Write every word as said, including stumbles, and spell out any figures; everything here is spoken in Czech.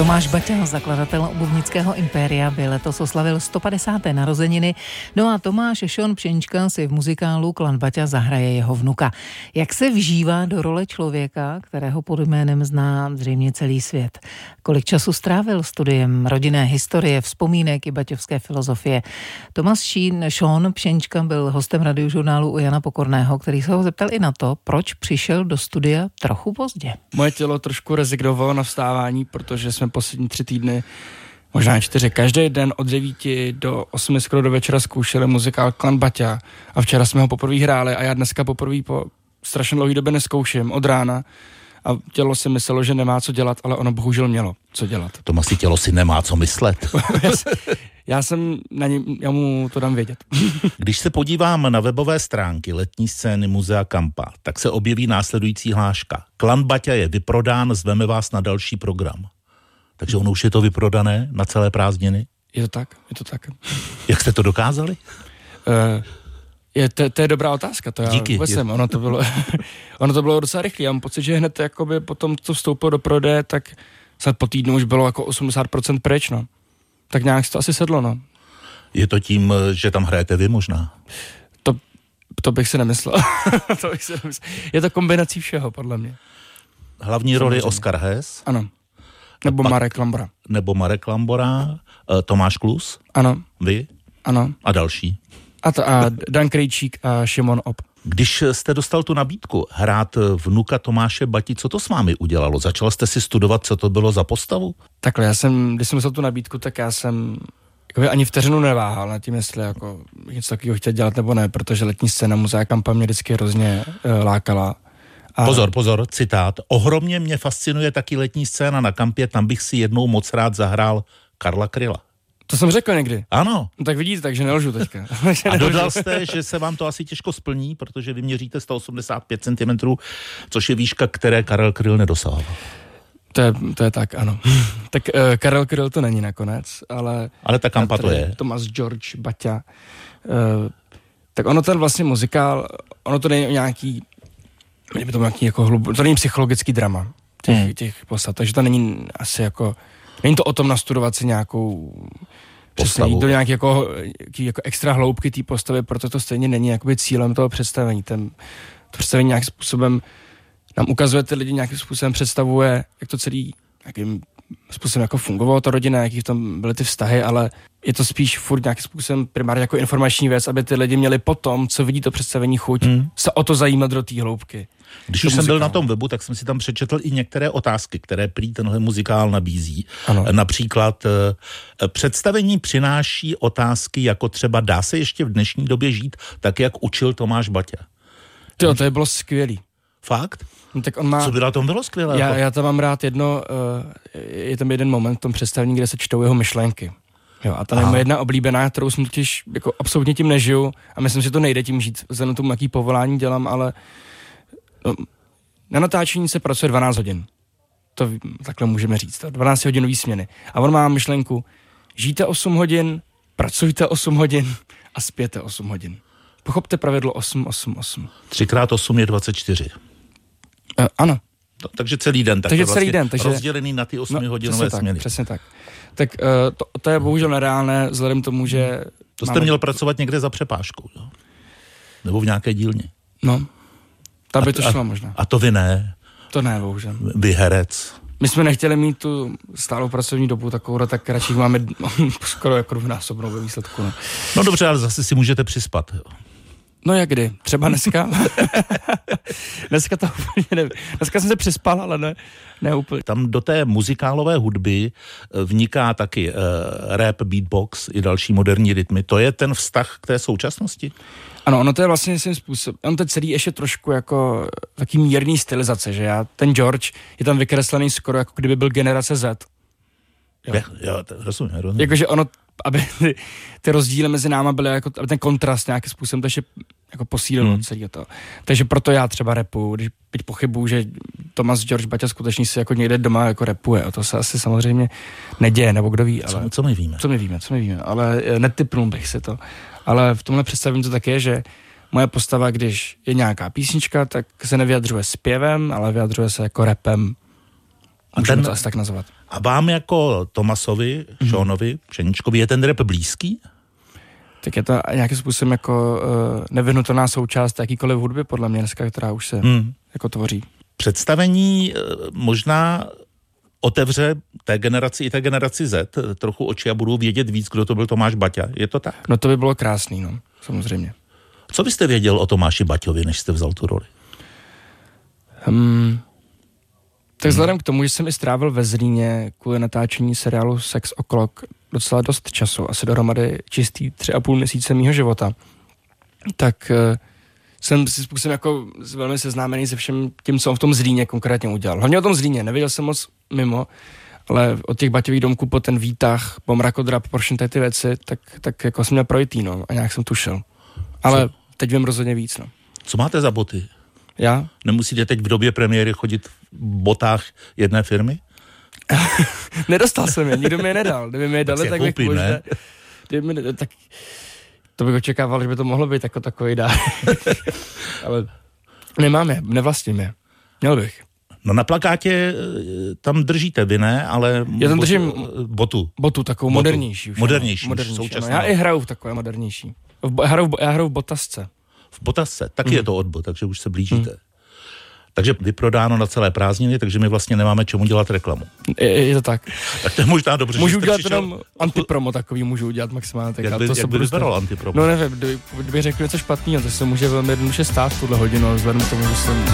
Tomáš Baťa, zakladatel obuvnického impéria, by letos oslavil sto padesáté narozeniny. No a Tomáš Sean Pšenička si v muzikálu Klan Baťa zahraje jeho vnuka. Jak se vžívá do role člověka, kterého pod jménem zná zřejmě celý svět? Kolik času strávil studiem rodinné historie, vzpomínek i baťovské filozofie? Tomáš Sean Pšenička byl hostem Radiožurnálu u Jana Pokorného, který se ho zeptal i na to, proč přišel do studia trochu pozdě. Moje tělo trošku rezignovalo na vstávání, protože jsme poslední tři týdny, možná čtyři, každý den od devíti do osmi skoro do večera zkoušeli muzikál Klan Baťa a včera jsme ho poprvé hráli a já dneska poprvé po strašně dlouhé době neskouším od rána a tělo si myslelo, že nemá co dělat, ale ono bohužel mělo co dělat. Tomasi, tělo si nemá co myslet. Já jsem na něm, já mu to dám vědět. Když se podívám na webové stránky letní scény Muzea Kampa, tak se objeví následující hláška. Klan Baťa je vyprodán, zveme vás na další program. Takže ono už je to vyprodané na celé prázdniny? Je to tak, je to tak. Jak jste to dokázali? Uh, je, to, to je dobrá otázka, to já Díky. vůbec jsem. Ono to bylo, ono to bylo docela rychlé. Já mám pocit, že hned jakoby potom, co vstoupilo do prodeje, tak se po týdnu už bylo jako osmdesát procent pryč, no. Tak nějak se to asi sedlo, no. Je to tím, že tam hrajete vy možná? To, to bych si nemyslel. to bych si nemyslel. Je to kombinací všeho, podle mě. Hlavní roli Oskar Hess? Ano. Nebo Pak, Marek Lambora. Nebo Marek Lambora, Tomáš Klus? Ano. Vy? Ano. A další? A, to, a Dan Krejčík a Šimon Op. Když jste dostal tu nabídku hrát vnuka Tomáše Bati, co to s vámi udělalo? Začal jste si studovat, co to bylo za postavu? Takhle, já jsem, když jsem dostal tu nabídku, tak já jsem jakoby ani vteřinu neváhal nad tím, jestli jako něco takového chtěl dělat nebo ne, protože letní scéna Muzea Kampa mě vždycky hrozně uh, lákala. A... Pozor, pozor, citát. Ohromně mě fascinuje taky letní scéna na Kampě, tam bych si jednou moc rád zahrál Karla Kryla. To jsem řekl někdy. Ano. No tak vidíte, takže nelžu teďka. A dodal jste, že se vám to asi těžko splní, protože vy měříte sto osmdesát pět centimetrů, což je výška, které Karel Kryl nedosahoval. To je, to je tak, ano. tak uh, Karel Kryl to není nakonec, ale... Ale ta Kampa to je. Tomáš George Baťa. Uh, tak ono ten vlastně muzikál, ono to není nějaký, to nějaký jako hlub, to není psychologický drama těch, hmm. těch postav, takže to není asi jako, není to o tom nastudovat si nějakou přesně jít do nějaké jako, jako extra hloubky té postavy, proto to stejně není jakoby cílem toho představení. Ten, to představení nějakým způsobem nám ukazuje, ty lidi nějakým způsobem představuje, jak to celý nějakým způsobem jako fungovalo ta rodina, jaký v tom byly ty vztahy, ale je to spíš furt nějakým způsobem primárně jako informační věc, aby ty lidi měli potom, co vidí to představení chuť, hmm. se o to zajímat do té hloubky. Když už jsem byl na tom webu, tak jsem si tam přečetl i některé otázky, které prý tenhle muzikál nabízí. Ano. Například eh, představení přináší otázky, jako třeba dá se ještě v dnešní době žít tak, jak učil Tomáš Baťa. Jo, to je bylo skvělý. Fakt? No, tak on má... Co by na tom bylo skvělé? Já, já tam mám rád jedno, uh, je tam jeden moment v tom představení, kde se čtou jeho myšlenky. Jo, a ta je moje jedna oblíbená, kterou jsem totiž jako absolutně tím nežiju a myslím, že to nejde tím žít, vzhledem tomu, jaký povolání dělám, ale no, na natáčení se pracuje dvanáct hodin. To takhle můžeme říct, dvanáct hodinový směny. A on má myšlenku, žijte osm hodin, pracujte osm hodin a spěte osm hodin. Pochopte pravidlo osm osm osm. tři krát osm je dvacet čtyři. Uh, ano. No, takže celý den. Takže vlastně celý den. Takže... rozdělený na ty osmihodinové no, směny. Přesně tak. Tak uh, to, to je bohužel nereálné, vzhledem tomu, že... To jste máme... měl pracovat někde za přepážkou, jo? Nebo v nějaké dílně. No, tam by to a, šlo možná. A to vy ne. To ne, bohužel. Vy herec. My jsme nechtěli mít tu stálou pracovní dobu takovou, tak radši máme skoro jako dvojnásobnou ve výsledku. No. no dobře, ale zase si můžete přispat, jo. No jak kdy? Třeba dneska? dneska to úplně nevím. Dneska jsem se přispal, ale ne, ne úplně. Tam do té muzikálové hudby vniká taky uh, rap, beatbox i další moderní rytmy. To je ten vztah k té současnosti? Ano, ono to je vlastně svým způsobem. On to celý ještě trošku jako taký mírný stylizace, že já, ten George je tam vykreslený skoro jako kdyby byl generace Z. Jo, je, jo to rozumím, rozumím. Jakože ono, aby ty, ty rozdíly mezi náma byly jako, aby ten kontrast nějakým způsobem to ještě jako posílilo hmm. celý to. Takže proto já třeba rapuju, když teď pochybuju, že Tomáš George Baťa skutečně si jako někde doma jako rapuje. A to se asi samozřejmě neděje, nebo kdo ví. Ale, co, co my víme? Co my víme, co my víme, ale netipnul bych si to. Ale v tomhle představím to tak je, že moje postava, když je nějaká písnička, tak se nevyjadřuje zpěvem, ale vyjadřuje se jako rapem. Můžeme ten, to asi tak nazvat. A vám jako Tomasovi, mm-hmm. Seanovi, Pšeničkovi je ten rap blízký? Tak je to nějakým způsobem jako uh, nevyhnutelná součást jakýkoliv hudby, podle mě dneska, která už se hmm. jako tvoří. Představení uh, možná otevře té generaci i té generaci Z trochu oči a budou vědět víc, kdo to byl Tomáš Baťa. Je to tak? No to by bylo krásný, no, samozřejmě. Co byste věděl o Tomáši Baťovi, než jste vzal tu roli? Hmm, tak vzhledem k tomu, že jsem i strávil ve Zlíně kvůli natáčení seriálu Sex O'Clock docela dost času, asi dohromady čistý tři a půl měsíce mýho života, tak uh, jsem si způsobem jako velmi seznámený se všem tím, co on v tom Zlíně konkrétně udělal. Hlavně o tom Zlíně, neviděl jsem moc mimo, ale od těch Baťových domků po ten výtah, po mrakodrap, po všechny ty věci, tak, tak jako jsem měl projitý, no, a nějak jsem tušil. Ale co? Teď vím rozhodně víc, no. Co máte za boty? Já? Nemusíte teď v době premiéry chodit v botách jedné firmy? Nedostal jsem je, nikdo mi je nedal. Kdyby mi je dali, tak, tak bych koupím, možná... Mi, tak to bych očekával, že by to mohlo být jako takový dár. Ale nemám je, nevlastním je. Měl bych. No na plakátě tam držíte vy, ne? Ale já tam držím botu. Botu, takovou botu. modernější. Už, modernější, modernější současná. No, já i hraju v takové modernější. V, já, hraju, já hraju v botasce. V botasce, taky mm. je to odbot, takže už se blížíte. Mm. Takže vyprodáno na celé prázdniny, takže my vlastně nemáme čemu dělat reklamu. Je, je to tak. Tak to je možná dobře, můžu udělat přišel... jenom antipromo takový, můžu udělat maximálně. Jak by, to jak by vypadalo antipromo? No nevím, kdyby, kdyby řekl něco špatného, to se může velmi jednoduše stát v tuhle hodinu, vzhledem k tomu, že jsem